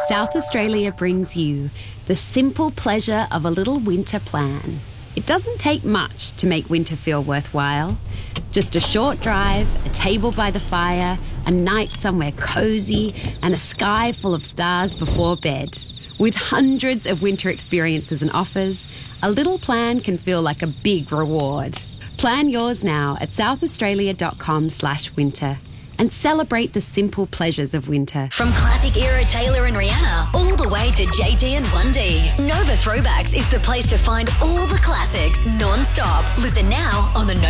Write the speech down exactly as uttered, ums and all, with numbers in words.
South Australia brings you the simple pleasure of a little winter plan. It doesn't take much to make winter feel worthwhile. Just a short drive, a table by the fire, a night somewhere cosy, and a sky full of stars before bed. With hundreds of winter experiences and offers, a little plan can feel like a big reward. Plan yours now at southaustralia.com slash winter and celebrate the simple pleasures of winter. From classic era Taylor and Rihanna all the way to J T and one D, Nova Throwbacks is the place to find all the classics non-stop. Listen now on the Nova